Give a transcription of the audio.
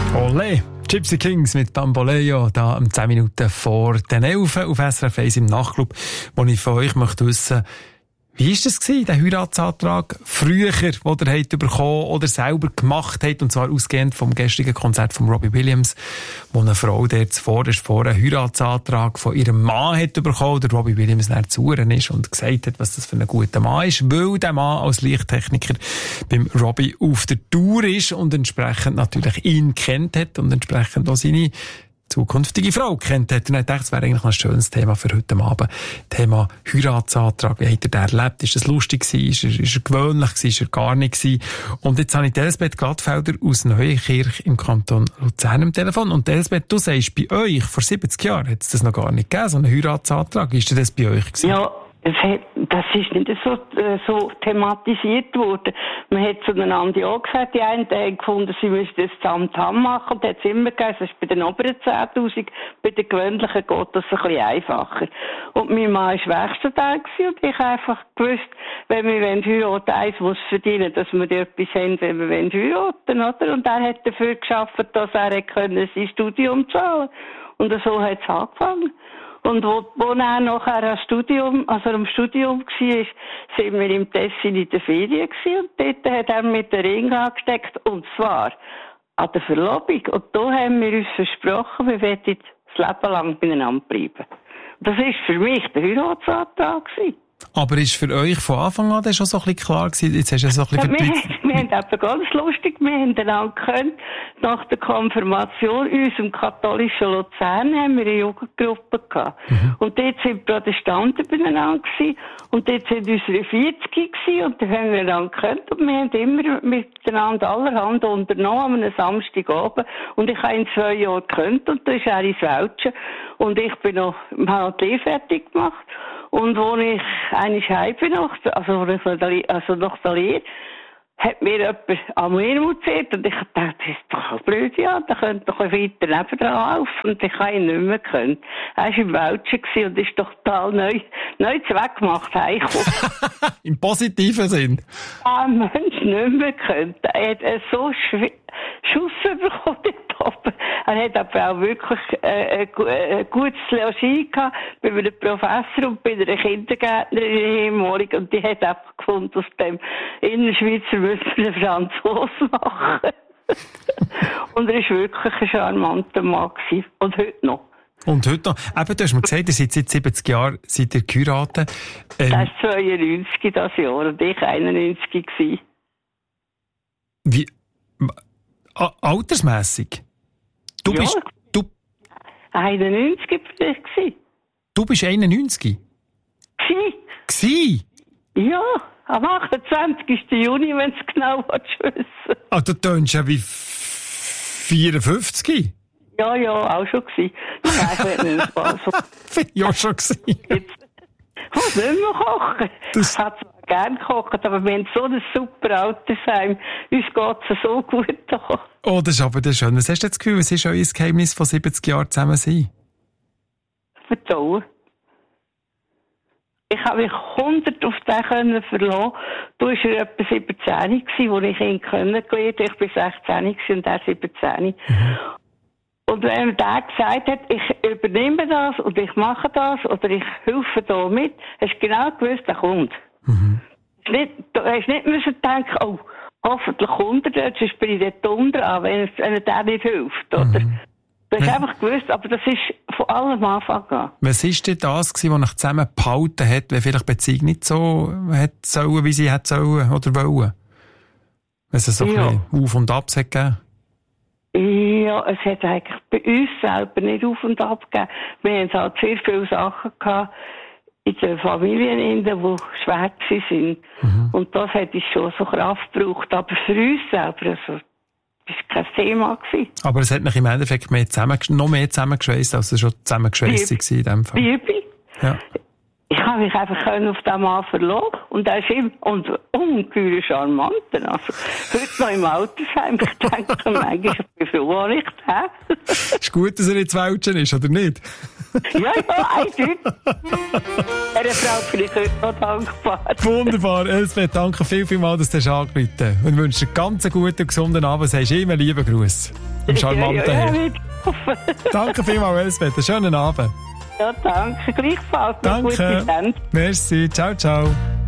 Olé! Gypsy Kings mit Bamboleo, da um 10 Minuten vor den 11 auf SRF 1 im Nachtclub, wo ich von euch möchte wissen, wie war das gewesen, der Heiratsantrag früher, den ihr habt bekommen oder selber gemacht habt, und zwar ausgehend vom gestrigen Konzert von Robbie Williams, wo eine Frau dort vor einen Heiratsantrag von ihrem Mann hat bekommen, der Robbie Williams dann zu ihr ist und gesagt hat, was das für ein guter Mann ist, weil der Mann als Lichttechniker beim Robbie auf der Tour ist und entsprechend natürlich ihn kennt hat und entsprechend auch seine zukünftige Frau kennt hat. Und ich dachte, es wäre eigentlich ein schönes Thema für heute Abend. Thema Heiratsantrag. Wie hat er den erlebt? Ist das lustig gewesen? Ist er gewöhnlich gewesen? Ist er gar nicht gewesen? Und jetzt habe ich Elisabeth Glattfelder aus Neukirch im Kanton Luzern am Telefon. Und Elisabeth, du sagst, bei euch vor 70 Jahren hat es das noch gar nicht gegeben, so einen Heiratsantrag. Ist das bei euch gewesen? Ja, das ist nicht so thematisiert worden. Man hat zueinander ja gesagt, die einen haben gefunden, sie müssten das Tamtam machen, und da hat es immer gegeben, das ist bei den oberen 10'000, bei den gewöhnlichen geht das ein bisschen einfacher. Und mein Mann war Werkstudent und ich habe einfach gewusst, wenn wir heiraten, eins muss verdienen, dass wir etwas haben, wenn wir heiraten, oder? Und er hat dafür geschafft, dass er sein Studium zahlen konnte. Und so hat es angefangen. Und wo er nachher am Studium war, sind wir im Tessin in der Ferien gewesen, und dort hat er mit den Ring angesteckt, und zwar an der Verlobung. Und da haben wir uns versprochen, wir werden das Leben lang beieinander bleiben. Das war für mich der Heiratsantrag gewesen. Aber ist für euch von Anfang an schon so ein bisschen klar gewesen? Jetzt hast du so ein bisschen wir haben eben ganz lustig, wir haben einander gekannt. Nach der Konfirmation in unserem katholischen Luzern haben wir eine Jugendgruppe gehabt. Und dort sind Protestanten beieinander gewesen. Und dort sind unsere 40 gewesen. Und da haben wir einander gekannt. Und wir haben immer miteinander allerhand unternommen an einem Samstagabend. Und ich habe ihn 2 Jahre gekannt. Und da ist er ins Wäldchen. Und ich bin noch, habe die Lehre fertig gemacht. Und als ich einmal heim bin, nach der Lehre, hat mir jemand an mir erzählt. Und ich dachte, das ist doch blöd, ja, da könnte doch weiter nebendran laufen. Und ich habe ihn nicht mehr können. Er war im Wäldchen und ist doch total neu zweckgemacht heimgekommen. Im positiven Sinn? Ein Mensch nicht mehr können. Er hat so Schuss bekommen dort oben. Er hat aber auch wirklich ein gutes Logis gehabt bei einem Professor und bei einer Kindergärtnerin ehemalig. Und die hat einfach gefunden, aus dem Innerschweizer müssen wir einen Franzosen machen. Und er war wirklich ein charmanter Mann gewesen. Und heute noch. Und heute noch. Eben, du hast mir gesagt, ihr seid seit 70 Jahren geheiratet. Das ist 92 das Jahr und ich 91 gewesen. Wie? Altersmässig? Du ja, bist... Du... 91 bin ich gewesen. Du bist 91? Gsi? Ja, am 28. Juni, wenn es genau wissen. Ah, du tönst ja wie 54? Ja, auch schon gewesen. Nein, ich will nicht Spaß. Ja, schon gewesen. Jetzt muss nicht mehr kochen. Ich hätte zwar gerne gekocht, aber wir haben so ein super Altersheim. Uns geht es so gut da. Oh, das ist aber schön. Was hast du jetzt das Gefühl, was ist euer Geheimnis von 70 Jahren zusammen sein? Vertrauen. Ich habe mich 100 auf den verlassen. Du warst ja etwa 17 als ich ihn kennengelernt habe. Ich war 16 und er 17. Und wenn der gesagt hat, ich übernehme das und ich mache das oder ich helfe da mit, hast du genau gewusst, er kommt. Du hast nicht müssen denken, oh, hoffentlich kommt er dort, sonst bin ich dort unten an, wenn er der nicht hilft, oder? Du hast einfach gewusst, aber das ist von allem Anfang an. Was war denn das, was euch zusammen behalten hat, wenn vielleicht die Beziehung nicht so hat sollen, wie sie hätte sollen oder wollen? Wenn es so ein bisschen Auf und Abs hat gegeben? Ja, es hat eigentlich bei uns selber nicht Auf und Ab gegeben. Wir hatten halt sehr viele Sachen gehabt in den Familien, die schwer sind. Und das hat uns schon so Kraft gebraucht. Aber für uns selber, also, das war kein Thema gewesen. Aber es hat mich im Endeffekt noch mehr zusammengeschweißt, als es schon zusammengeschweißt war in dem Fall. Liebe. Ja. Ich habe mich einfach auf den Mann verlassen. Und er ist immer ungeheuer charmant. Also, heute noch im Altersheim. Ich denke manchmal, ich bin froh, nicht her. Ist gut, dass er jetzt Wäldchen ist, oder nicht? Ja, eindeutig. Dieser Frau bin ich heute noch dankbar. Wunderbar. Elisabeth, danke vielmals, dass du angerufen hast. Und wünsche dir einen ganz guten, gesunden Abend. Sagst immer lieben Gruß. Im charmanten Herr. Ja, Danke vielmals, Elsbeth. Einen schönen Abend. ja, danke. Gleichfalls. Danke. Merci. Ciao, ciao.